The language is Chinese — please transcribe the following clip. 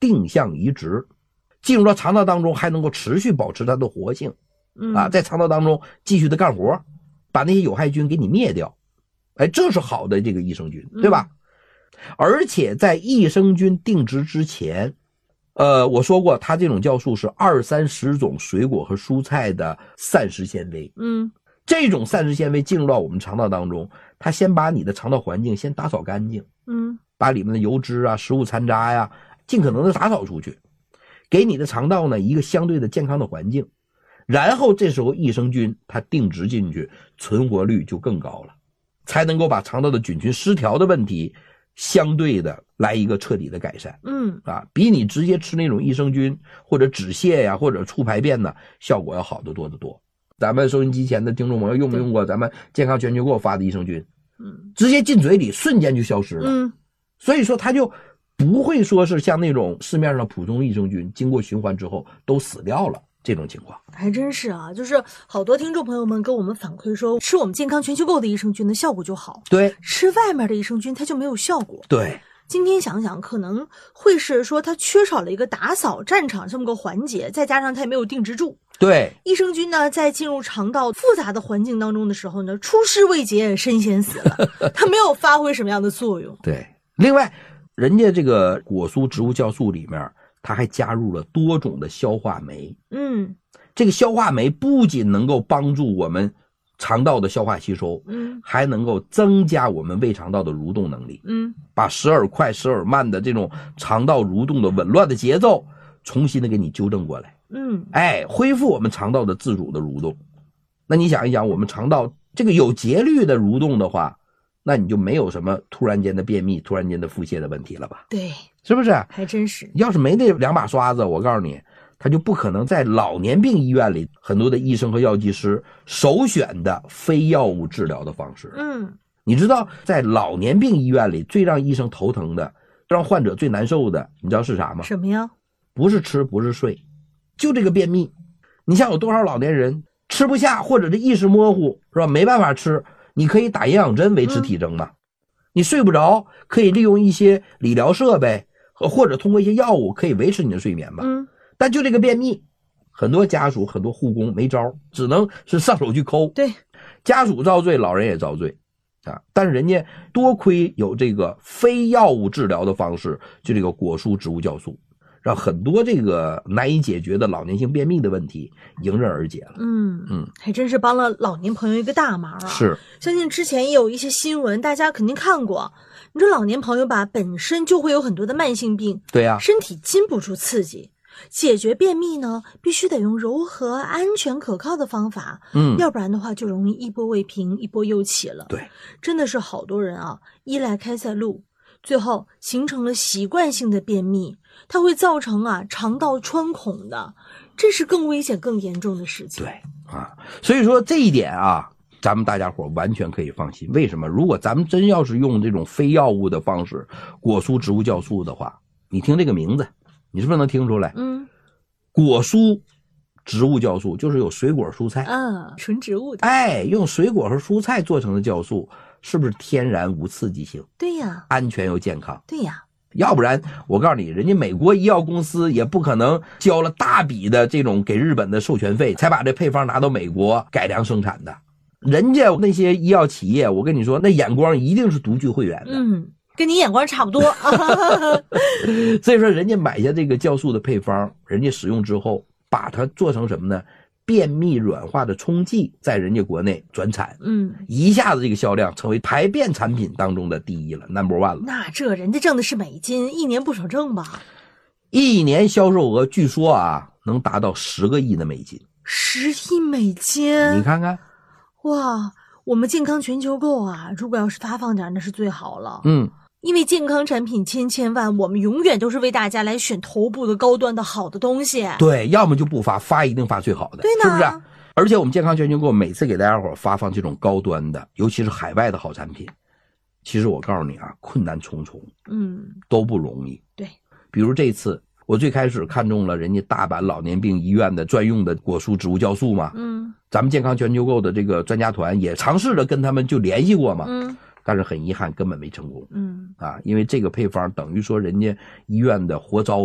定向移植，进入到肠道当中还能够持续保持它的活性在肠道当中继续的干活，把那些有害菌给你灭掉。这是好的这个益生菌，对吧？而且在益生菌定植之前，我说过它这种酵素是20-30种水果和蔬菜的膳食纤维。这种膳食纤维进入到我们肠道当中，它先把你的肠道环境先打扫干净，把里面的油脂啊、食物残渣呀，尽可能的打扫出去，给你的肠道呢一个相对的健康的环境。然后这时候益生菌它定植进去，存活率就更高了，才能够把肠道的菌群失调的问题相对的来一个彻底的改善。比你直接吃那种益生菌或者止泻呀或者促排便呢，效果要好得多得多。咱们收音机前的听众朋友用没用过咱们健康全球购发的益生菌？直接进嘴里瞬间就消失了。所以说它就不会说是像那种市面上普通益生菌经过循环之后都死掉了这种情况。 还真是啊，就是好多听众朋友们跟我们反馈说，吃我们健康全球购的益生菌的效果就好， 对， 吃外面的益生菌它就没有效果。 对， 今天想想可能会是说它缺少了一个打扫战场这么个环节，再加上它也没有定植住。 对， 益生菌呢在进入肠道复杂的环境当中的时候呢，出师未捷身先死了它没有发挥什么样的作用。 对，另外人家这个果蔬植物酵素里面它还加入了多种的消化酶。这个消化酶不仅能够帮助我们肠道的消化吸收，还能够增加我们胃肠道的蠕动能力，把时而快时而慢的这种肠道蠕动的紊乱的节奏重新的给你纠正过来，恢复我们肠道的自主的蠕动。那你想一想，我们肠道这个有节律的蠕动的话，那你就没有什么突然间的便秘、突然间的腹泻的问题了吧？ 对， 是不是？ 还真是。 要是没那两把刷子，我告诉你，他就不可能在老年病医院里很多的医生和药剂师首选的非药物治疗的方式。你知道在老年病医院里最让医生头疼的，让患者最难受的，你知道是啥吗？ 什么呀？ 不是吃，不是睡，就这个便秘。你像有多少老年人吃不下，或者是意识模糊，是吧？没办法吃，你可以打营养针维持体征嘛。你睡不着，可以利用一些理疗设备或者通过一些药物可以维持你的睡眠嘛。但就这个便秘，很多家属很多护工没招，只能是上手去抠。 对， 家属遭罪，老人也遭罪但是人家多亏有这个非药物治疗的方式，就这个果蔬植物酵素，让很多这个难以解决的老年性便秘的问题迎刃而解了。 还真是帮了老年朋友一个大忙啊。 是， 相信之前也有一些新闻大家肯定看过，你说老年朋友吧本身就会有很多的慢性病， 对啊， 身体经不住刺激，解决便秘呢必须得用柔和安全可靠的方法，要不然的话就容易一波未平一波又起了。 对， 真的是好多人啊依赖开塞露，最后形成了习惯性的便秘，它会造成肠道穿孔的，这是更危险更严重的事情。 对所以说这一点咱们大家伙完全可以放心。为什么？如果咱们真要是用这种非药物的方式果蔬植物酵素的话，你听这个名字你是不是能听出来？果蔬植物酵素就是有水果蔬菜纯植物的， 用水果和蔬菜做成的酵素，是不是天然无刺激性？ 对呀， 安全又健康。 对呀， 要不然我告诉你，人家美国医药公司也不可能交了大笔的这种给日本的授权费，才把这配方拿到美国改良生产的。人家那些医药企业，我跟你说，那眼光一定是独具慧眼的。 跟你眼光差不多所以说人家买下这个酵素的配方，人家使用之后把它做成什么呢？便秘软化的冲剂，在人家国内转产，一下子这个销量成为排便产品当中的第一了 ，No.1 了。 那这人家挣的是美金，一年不少挣吧？ 一年销售额据说能达到10个亿的美金。 10亿美金？ 你看看， 哇！我们健康全球购如果要是发放点，那是最好了。因为健康产品千万，我们永远都是为大家来选头部的高端的好的东西。 对，要么就不发一定发最好的， 对呢， 是不是？而且我们健康全球购每次给大家伙发放这种高端的，尤其是海外的好产品，其实我告诉你困难重重，都不容易。 对， 比如这次我最开始看中了人家大阪老年病医院的专用的果蔬植物酵素嘛，咱们健康全球购的这个专家团也尝试着跟他们就联系过嘛，但是很遗憾根本没成功，因为这个配方等于说人家医院的活招